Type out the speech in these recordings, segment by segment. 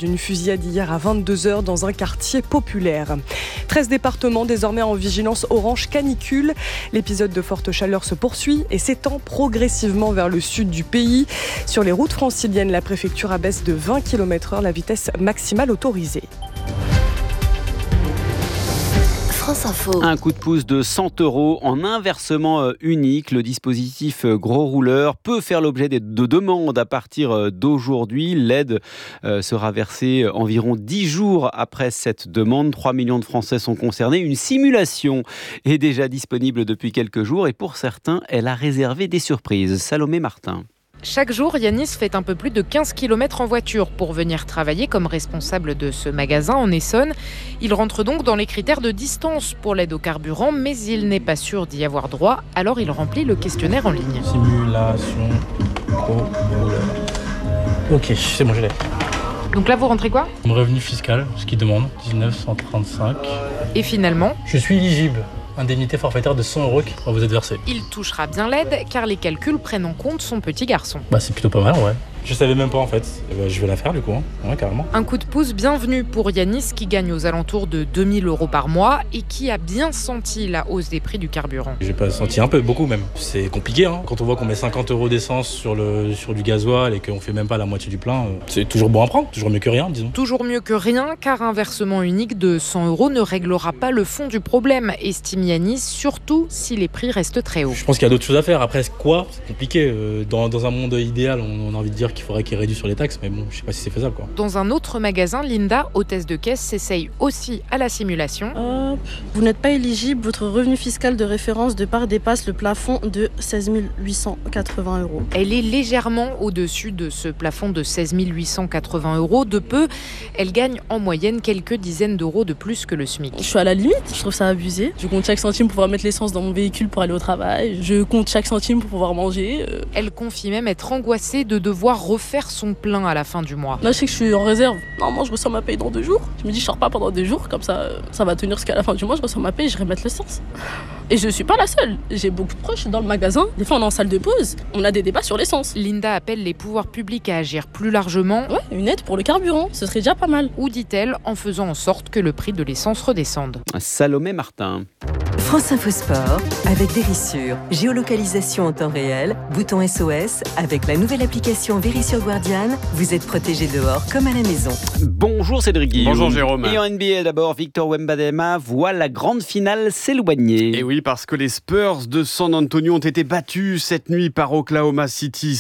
d'une fusillade hier à 22h dans un quartier populaire. 13 départements désormais en vigilance orange canicule. L'épisode de forte chaleur se poursuit et s'étend progressivement vers le sud du pays. Sur les routes franciliennes, la préfecture abaisse de 20 km/h la vitesse maximale autorisée. France Info. Un coup de pouce de 100 € en un versement unique. Le dispositif Gros Rouleur peut faire l'objet de demandes à partir d'aujourd'hui. L'aide sera versée environ 10 jours après cette demande. 3 millions de Français sont concernés. Une simulation est déjà disponible depuis quelques jours et pour certains, elle a réservé des surprises. Salomé Martin. Chaque jour, Yanis fait un peu plus de 15 km en voiture pour venir travailler comme responsable de ce magasin en Essonne. Il rentre donc dans les critères de distance pour l'aide au carburant, mais il n'est pas sûr d'y avoir droit, alors il remplit le questionnaire en ligne. Simulation Gros Rouleur. Ok, c'est bon, je l'ai. Donc là, vous rentrez quoi ? Mon revenu fiscal, ce qu'il demande, 1935. Et finalement, je suis éligible. Indemnité forfaitaire de 100 € qui va vous être versée. Il touchera bien l'aide car les calculs prennent en compte son petit garçon. C'est plutôt pas mal, ouais. Je savais même pas en fait. Je vais la faire du coup, ouais, carrément. Un coup de pouce bienvenu pour Yanis qui gagne aux alentours de 2000 € par mois et qui a bien senti la hausse des prix du carburant. J'ai pas senti un peu, beaucoup même. C'est compliqué, quand on voit qu'on met 50 € d'essence sur du gasoil et qu'on fait même pas la moitié du plein. C'est toujours bon à prendre, toujours mieux que rien, disons. Toujours mieux que rien car un versement unique de 100 € ne réglera pas le fond du problème, estime Yanis, surtout si les prix restent très hauts. Je pense qu'il y a d'autres choses à faire. Après, quoi ? C'est compliqué. Dans un monde idéal, on a envie de dire qu'il faudrait qu'il réduise sur les taxes, mais bon, je sais pas si c'est faisable, quoi. Dans un autre magasin, Linda, hôtesse de caisse, s'essaye aussi à la simulation. Vous n'êtes pas éligible, votre revenu fiscal de référence de part dépasse le plafond de 16 880 €. Elle est légèrement au-dessus de ce plafond de 16 880 €. De peu, elle gagne en moyenne quelques dizaines d'euros de plus que le SMIC. Je suis à la limite, je trouve ça abusé. Je compte chaque centime pour pouvoir mettre l'essence dans mon véhicule pour aller au travail. Je compte chaque centime pour pouvoir manger. Elle confie même être angoissée de devoir refaire son plein à la fin du mois. Là, je sais que je suis en réserve. Normalement, je reçois ma paye dans 2 jours. Je me dis, je sors pas pendant 2 jours, comme ça va tenir jusqu'à la fin du mois. Je reçois ma paye, je vais remettre l'essence. Et je suis pas la seule. J'ai beaucoup de proches dans le magasin. Des fois, on est en salle de pause. On a des débats sur l'essence. Linda appelle les pouvoirs publics à agir plus largement. Ouais, une aide pour le carburant, ce serait déjà pas mal. Ou dit-elle, en faisant en sorte que le prix de l'essence redescende. Salomé Martin. France Info Sport avec Vérissure. Géolocalisation en temps réel, bouton SOS. Avec la nouvelle application Vérissure Guardian, vous êtes protégé dehors comme à la maison. Bonjour Cédric Guillaume. Bonjour Jérôme. Et en NBA d'abord, Victor Wembanyama voit la grande finale s'éloigner. Et oui, parce que les Spurs de San Antonio ont été battus cette nuit par Oklahoma City,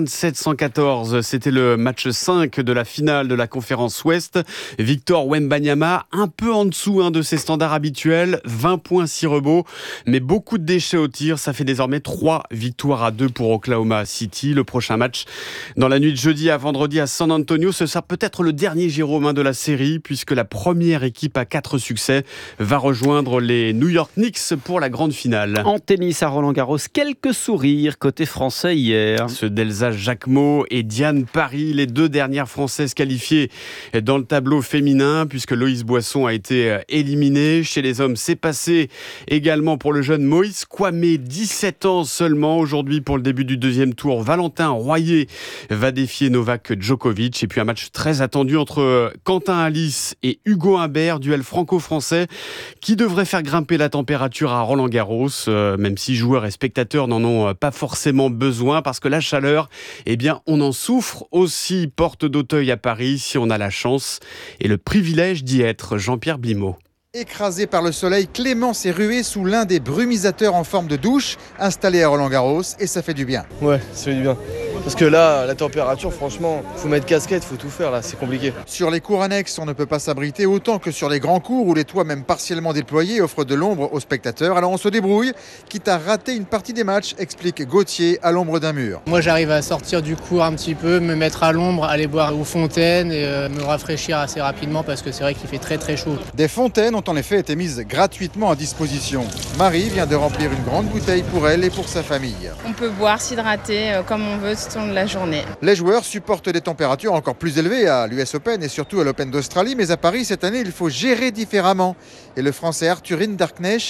127-114. C'était le match 5 de la finale de la conférence Ouest. Victor Wembanyama, un peu en dessous de ses standards habituels, 20 points, 6 rebonds, mais beaucoup de déchets au tir. Ça fait désormais 3 victoires à 2 pour Oklahoma City. Le prochain match, dans la nuit de jeudi à vendredi à San Antonio, ce sera peut-être le dernier Jérôme de la série, puisque la première équipe à 4 succès va rejoindre les New York Knicks pour la grande finale. En tennis à Roland-Garros, quelques sourires côté français hier. Ceux d'Elsa Jacquemot et Diane Paris, les 2 dernières Françaises qualifiées dans le tableau féminin, puisque Loïs Boisson a été éliminé. Chez les hommes, c'est passé également pour le jeune Moïse Kwame, 17 ans seulement. Aujourd'hui, pour le début du deuxième tour, Valentin Royer va défier Novak Djokovic. Et puis un match très attendu entre Quentin Alice et Hugo Humbert, duel franco-français qui devrait faire grimper la température à Roland-Garros, même si joueurs et spectateurs n'en ont pas forcément besoin, parce que la chaleur, on en souffre aussi. Porte d'Auteuil à Paris, si on a la chance et le privilège d'y être. Jean-Pierre Blimaud. Écrasé par le soleil, Clément s'est rué sous l'un des brumisateurs en forme de douche installé à Roland-Garros, et ça fait du bien. Ouais, ça fait du bien. Parce que là, la température, franchement, faut mettre casquette, faut tout faire là, c'est compliqué. Sur les cours annexes, on ne peut pas s'abriter autant que sur les grands cours où les toits, même partiellement déployés, offrent de l'ombre aux spectateurs. Alors on se débrouille, quitte à rater une partie des matchs, explique Gauthier à l'ombre d'un mur. Moi j'arrive à sortir du cours un petit peu, me mettre à l'ombre, aller boire aux fontaines et me rafraîchir assez rapidement parce que c'est vrai qu'il fait très très chaud. Des fontaines ont en effet été mises gratuitement à disposition. Marie vient de remplir une grande bouteille pour elle et pour sa famille. On peut boire, s'hydrater comme on veut tout au long de la journée. Les joueurs supportent des températures encore plus élevées à l'US Open et surtout à l'Open d'Australie, mais à Paris cette année il faut gérer différemment. Et le Français Arthur Hinderknecht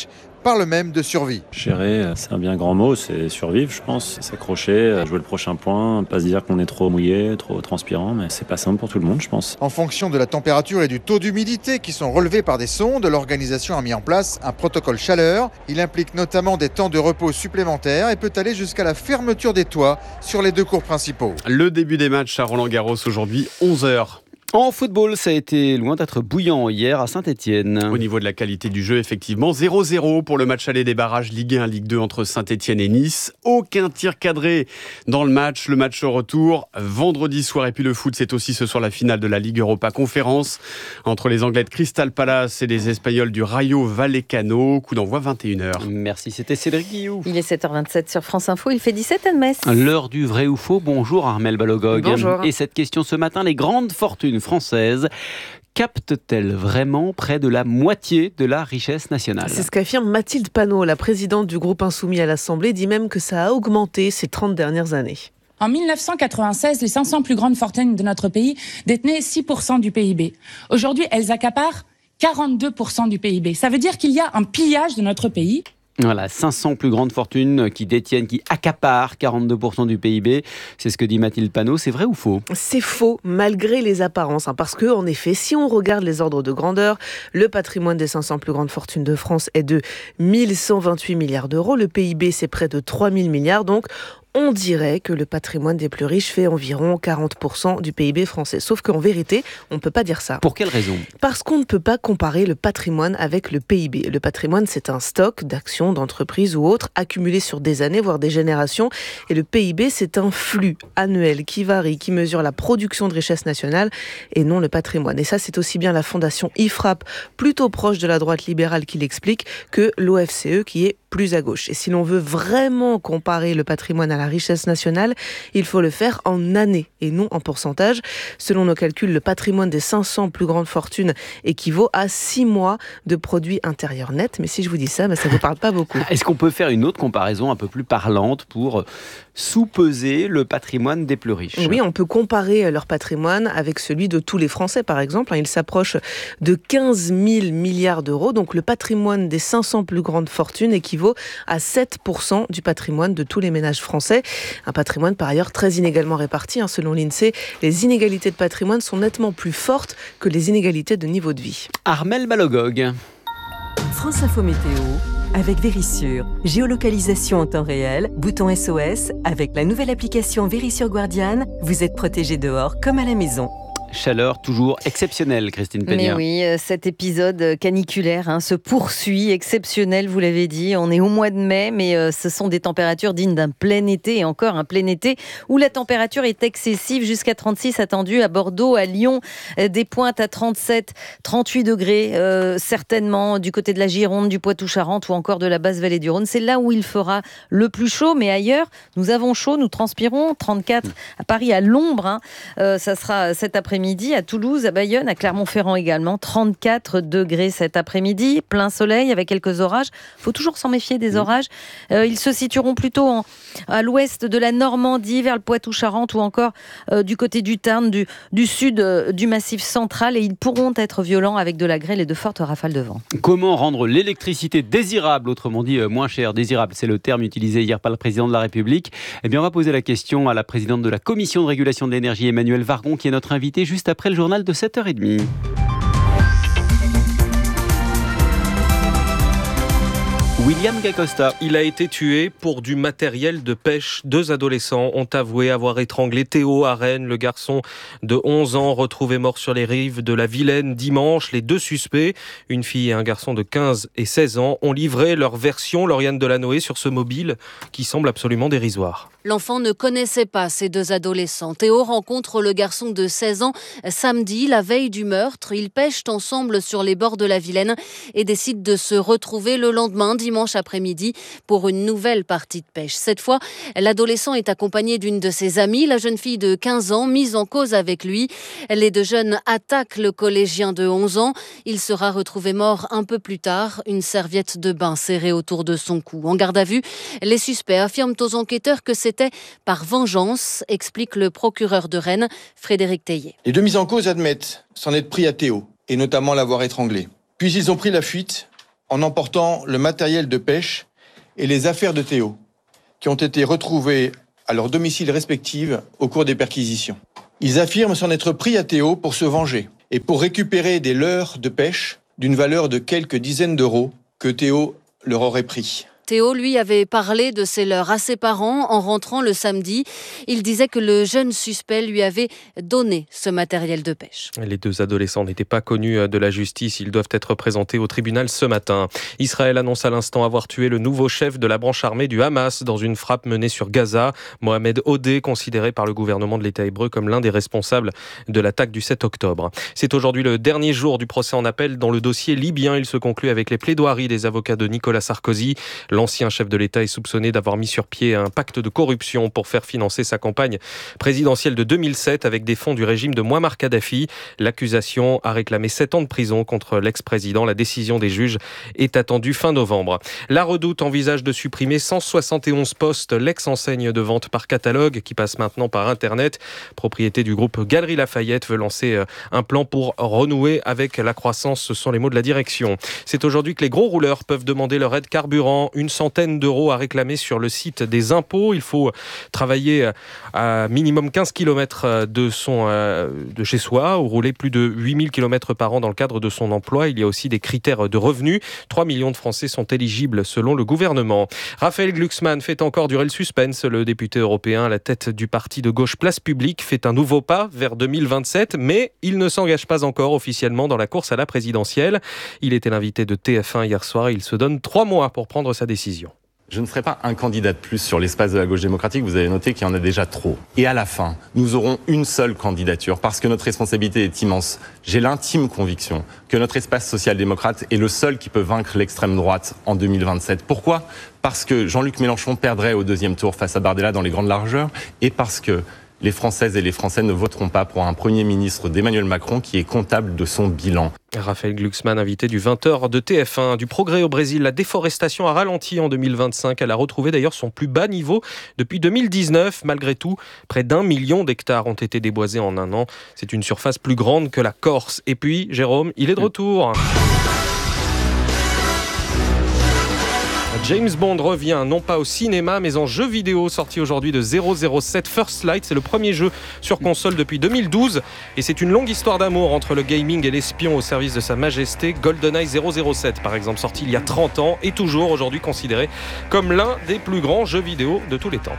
parle même de survie. Gérer, c'est un bien grand mot, c'est survivre, je pense. S'accrocher, jouer le prochain point, pas se dire qu'on est trop mouillé, trop transpirant, mais c'est pas simple pour tout le monde, je pense. En fonction de la température et du taux d'humidité qui sont relevés par des sondes, l'organisation a mis en place un protocole chaleur. Il implique notamment des temps de repos supplémentaires et peut aller jusqu'à la fermeture des toits sur les 2 cours principaux. Le début des matchs à Roland-Garros aujourd'hui, 11h. En football, ça a été loin d'être bouillant hier à Saint-Etienne. Au niveau de la qualité du jeu, effectivement, 0-0 pour le match aller des barrages Ligue 1, Ligue 2 entre Saint-Etienne et Nice. Aucun tir cadré dans le match au retour vendredi soir. Et puis le foot, c'est aussi ce soir la finale de la Ligue Europa Conférence entre les Anglais de Crystal Palace et les Espagnols du Rayo Vallecano. Coup d'envoi 21h. Merci, c'était Cédric Guillou. Il est 7h27 sur France Info, il fait 17 à Metz. L'heure du vrai ou faux. Bonjour Armelle Balogog. Bonjour. Et cette question ce matin, les grandes fortunes françaises captent-elles vraiment près de la moitié de la richesse nationale ? C'est ce qu'affirme Mathilde Panot, la présidente du groupe Insoumis à l'Assemblée, dit même que ça a augmenté ces 30 dernières années. En 1996, les 500 plus grandes fortunes de notre pays détenaient 6% du PIB. Aujourd'hui, elles accaparent 42% du PIB. Ça veut dire qu'il y a un pillage de notre pays. Voilà, 500 plus grandes fortunes qui accaparent 42% du PIB. C'est ce que dit Mathilde Panot. C'est vrai ou faux ? C'est faux, malgré les apparences. Parce que, en effet, si on regarde les ordres de grandeur, le patrimoine des 500 plus grandes fortunes de France est de 1128 milliards d'euros. Le PIB, c'est près de 3000 milliards. Donc, on dirait que le patrimoine des plus riches fait environ 40% du PIB français. Sauf qu'en vérité, on ne peut pas dire ça. Pour quelle raison ? Parce qu'on ne peut pas comparer le patrimoine avec le PIB. Le patrimoine, c'est un stock d'actions, d'entreprises ou autres accumulés sur des années, voire des générations. Et le PIB, c'est un flux annuel qui varie, qui mesure la production de richesse nationale et non le patrimoine. Et ça, c'est aussi bien la fondation IFRAP, plutôt proche de la droite libérale, qui l'explique, que l'OFCE, qui est plus à gauche. Et si l'on veut vraiment comparer le patrimoine à la richesse nationale, il faut le faire en années et non en pourcentage. Selon nos calculs, le patrimoine des 500 plus grandes fortunes équivaut à 6 mois de produit intérieur net. Mais si je vous dis ça, ça ne vous parle pas beaucoup. Est-ce qu'on peut faire une autre comparaison un peu plus parlante pour sous-peser le patrimoine des plus riches ? Oui, on peut comparer leur patrimoine avec celui de tous les Français, par exemple. Il s'approche de 15 000 milliards d'euros. Donc le patrimoine des 500 plus grandes fortunes équivaut à 7% du patrimoine de tous les ménages français. Un patrimoine par ailleurs très inégalement réparti. Selon l'INSEE, les inégalités de patrimoine sont nettement plus fortes que les inégalités de niveau de vie. Armelle Balogog. France Info Météo avec Vérissure. Géolocalisation en temps réel, bouton SOS. Avec la nouvelle application Vérissure Guardian, vous êtes protégé dehors comme à la maison. Chaleur toujours exceptionnelle, Christine Peña. Mais oui, cet épisode caniculaire se poursuit, exceptionnel, vous l'avez dit. On est au mois de mai, mais ce sont des températures dignes d'un plein été, et encore un plein été où la température est excessive, jusqu'à 36 attendue à Bordeaux, à Lyon, des pointes à 37, 38 degrés, certainement du côté de la Gironde, du Poitou-Charentes ou encore de la basse-vallée du Rhône. C'est là où il fera le plus chaud, mais ailleurs, nous avons chaud, nous transpirons, 34 à Paris, à l'ombre, ça sera cet après-midi. À Toulouse, à Bayonne, à Clermont-Ferrand également, 34 degrés cet après-midi, plein soleil avec quelques orages. Il faut toujours s'en méfier des orages. Ils se situeront plutôt à l'ouest de la Normandie, vers le Poitou-Charentes ou encore du côté du Tarn, du sud du Massif central, et ils pourront être violents avec de la grêle et de fortes rafales de vent. Comment rendre l'électricité désirable, autrement dit moins chère, désirable, c'est le terme utilisé hier par le président de la République. Eh bien, on va poser la question à la présidente de la Commission de régulation de l'énergie, Emmanuelle Vargon, qui est notre invitée juste après le journal de 7h30. William Gacosta. Il a été tué pour du matériel de pêche. 2 adolescents ont avoué avoir étranglé Théo à Rennes, le garçon de 11 ans retrouvé mort sur les rives de la Vilaine dimanche. Les 2 suspects, une fille et un garçon de 15 et 16 ans, ont livré leur version, Lauriane Delanoë, sur ce mobile qui semble absolument dérisoire. L'enfant ne connaissait pas ces 2 adolescents. Théo rencontre le garçon de 16 ans samedi, la veille du meurtre. Ils pêchent ensemble sur les bords de la Vilaine et décident de se retrouver le lendemain, dimanche après-midi, pour une nouvelle partie de pêche. Cette fois, l'adolescent est accompagné d'une de ses amies, la jeune fille de 15 ans, mise en cause avec lui. Les 2 jeunes attaquent le collégien de 11 ans. Il sera retrouvé mort un peu plus tard, une serviette de bain serrée autour de son cou. En garde à vue, les suspects affirment aux enquêteurs que c'était par vengeance, explique le procureur de Rennes, Frédéric Teillet. Les 2 mis en cause admettent s'en être pris à Théo, et notamment l'avoir étranglé. Puis ils ont pris la fuite en emportant le matériel de pêche et les affaires de Théo, qui ont été retrouvées à leur domicile respectif au cours des perquisitions. Ils affirment s'en être pris à Théo pour se venger et pour récupérer des leurres de pêche d'une valeur de quelques dizaines d'euros que Théo leur aurait pris. Théo, lui, avait parlé de ces leurres à ses parents en rentrant le samedi. Il disait que le jeune suspect lui avait donné ce matériel de pêche. Les deux adolescents n'étaient pas connus de la justice. Ils doivent être présentés au tribunal ce matin. Israël annonce à l'instant avoir tué le nouveau chef de la branche armée du Hamas dans une frappe menée sur Gaza. Mohamed Odeh, considéré par le gouvernement de l'État hébreu comme l'un des responsables de l'attaque du 7 octobre. C'est aujourd'hui le dernier jour du procès en appel dans le dossier libyen. Il se conclut avec les plaidoiries des avocats de Nicolas Sarkozy. L'ancien chef de l'État est soupçonné d'avoir mis sur pied un pacte de corruption pour faire financer sa campagne présidentielle de 2007 avec des fonds du régime de Mouammar Kadhafi. L'accusation a réclamé 7 ans de prison contre l'ex-président. La décision des juges est attendue fin novembre. La Redoute envisage de supprimer 171 postes. L'ex-enseigne de vente par catalogue, qui passe maintenant par Internet, propriété du groupe Galeries Lafayette, veut lancer un plan pour renouer avec la croissance. Ce sont les mots de la direction. C'est aujourd'hui que les gros rouleurs peuvent demander leur aide carburant. Une centaine d'euros à réclamer sur le site des impôts. Il faut travailler à minimum 15 km de chez soi ou rouler plus de 8000 km par an dans le cadre de son emploi. Il y a aussi des critères de revenus. 3 millions de Français sont éligibles selon le gouvernement. Raphaël Glucksmann fait encore durer le suspense. Le député européen à la tête du parti de gauche Place Publique fait un nouveau pas vers 2027, mais il ne s'engage pas encore officiellement dans la course à la présidentielle. Il était l'invité de TF1 hier soir. Il se donne 3 mois pour prendre sa décision. Je ne serai pas un candidat de plus sur l'espace de la gauche démocratique, vous avez noté qu'il y en a déjà trop. Et à la fin, nous aurons une seule candidature parce que notre responsabilité est immense. J'ai l'intime conviction que notre espace social-démocrate est le seul qui peut vaincre l'extrême droite en 2027. Pourquoi ? Parce que Jean-Luc Mélenchon perdrait au deuxième tour face à Bardella dans les grandes largeurs et parce que les Françaises et les Français ne voteront pas pour un Premier ministre d'Emmanuel Macron qui est comptable de son bilan. Raphaël Glucksmann, invité du 20h de TF1. Du progrès au Brésil, la déforestation a ralenti en 2025. Elle a retrouvé d'ailleurs son plus bas niveau depuis 2019. Malgré tout, près d'1 million d'hectares ont été déboisés en un an. C'est une surface plus grande que la Corse. Et puis, Jérôme, il est de retour. James Bond revient, non pas au cinéma, mais en jeu vidéo, sorti aujourd'hui de 007 First Light. C'est le premier jeu sur console depuis 2012. Et c'est une longue histoire d'amour entre le gaming et l'espion au service de Sa Majesté. GoldenEye 007, par exemple, sorti il y a 30 ans, et toujours aujourd'hui considéré comme l'un des plus grands jeux vidéo de tous les temps.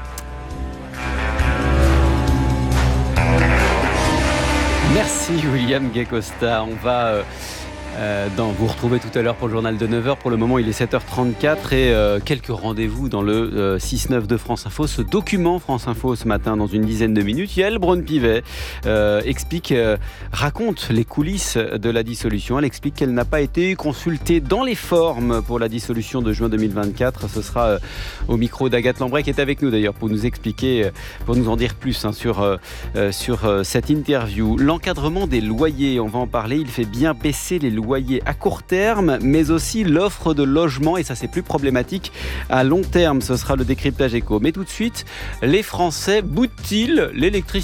Merci William Gay-Costa. On va... vous retrouvez tout à l'heure pour le journal de 9h. Pour le moment, il est 7h34 et quelques rendez-vous dans le 6-9 de France Info. Ce document France Info ce matin, dans une dizaine de minutes, Yael Braun-Pivet raconte les coulisses de la dissolution. Elle explique qu'elle n'a pas été consultée dans les formes pour la dissolution de juin 2024. Ce sera au micro d'Agathe Lambray qui est avec nous d'ailleurs pour nous expliquer, pour nous en dire plus sur cette interview. L'encadrement des loyers, on va en parler. Il fait bien baisser les loyers à court terme, mais aussi l'offre de logement, et ça c'est plus problématique à long terme. Ce sera le décryptage éco. Mais tout de suite, les Français boudent-ils l'électricité ?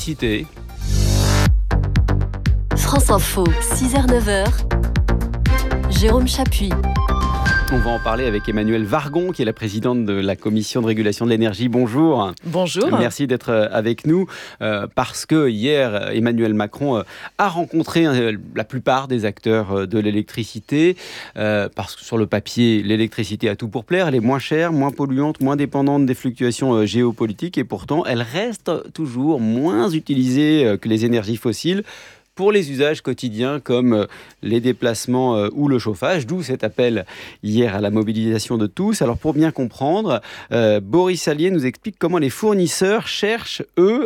France Info, 6h-9h, Jérôme Chapuis. On va en parler avec Emmanuelle Wargon, qui est la présidente de la Commission de régulation de l'énergie. Bonjour. Bonjour. Merci d'être avec nous, parce que hier, Emmanuel Macron a rencontré la plupart des acteurs de l'électricité, parce que sur le papier, l'électricité a tout pour plaire. Elle est moins chère, moins polluante, moins dépendante des fluctuations géopolitiques, et pourtant, elle reste toujours moins utilisée que les énergies fossiles pour les usages quotidiens comme les déplacements ou le chauffage, d'où cet appel hier à la mobilisation de tous. Alors pour bien comprendre, Boris Allier nous explique comment les fournisseurs cherchent,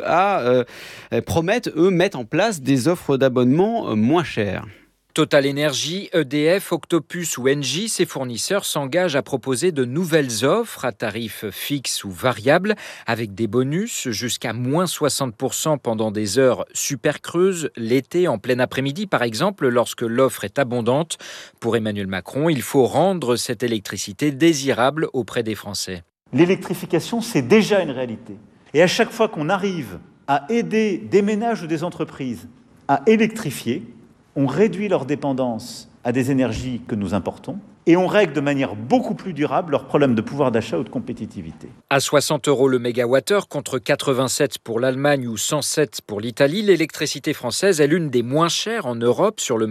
mettent en place des offres d'abonnement moins chères. Total Energy, EDF, Octopus ou Engie, ces fournisseurs s'engagent à proposer de nouvelles offres à tarifs fixes ou variables avec des bonus jusqu'à moins 60% pendant des heures super creuses, l'été en plein après-midi par exemple, lorsque l'offre est abondante. Pour Emmanuel Macron, il faut rendre cette électricité désirable auprès des Français. L'électrification, c'est déjà une réalité. Et à chaque fois qu'on arrive à aider des ménages ou des entreprises à électrifier, on réduit leur dépendance à des énergies que nous importons et on règle de manière beaucoup plus durable leurs problèmes de pouvoir d'achat ou de compétitivité. À 60 € le mégawattheure contre 87 pour l'Allemagne ou 107 pour l'Italie, l'électricité française est l'une des moins chères en Europe sur le